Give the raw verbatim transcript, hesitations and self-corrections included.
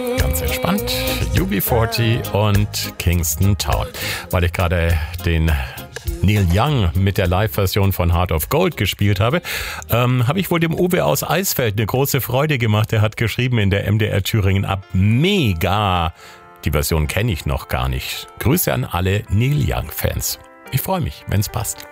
Ganz entspannt. U B vierzig und Kingston Town. Weil ich gerade den Neil Young mit der Live-Version von Heart of Gold gespielt habe, ähm, habe ich wohl dem Uwe aus Eisfeld eine große Freude gemacht. Der hat geschrieben in der M D R Thüringen ab. Mega! Die Version kenne ich noch gar nicht. Grüße an alle Neil Young-Fans. Ich freue mich, wenn's passt.